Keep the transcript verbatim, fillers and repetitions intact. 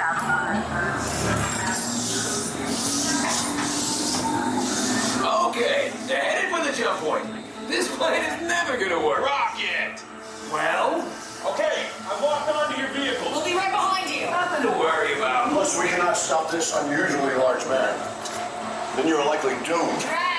Okay, they're headed for the jump point. This plane is never gonna work. Rocket! Well? Okay, I've locked onto your vehicle. We'll be right behind you. Nothing to worry about. Plus, we cannot stop this unusually large man. Then you're likely doomed. Drag